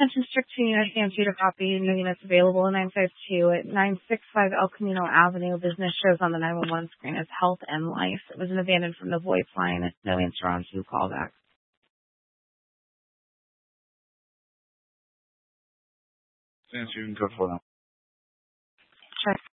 Attention Strict Unit, answer to copy. New units available in 952 at 965 El Camino Avenue. Business shows on the 911 screen as Health and Life. It was an abandoned from the voice line. No answer on 2 callbacks. Answer, you can go for them. Check.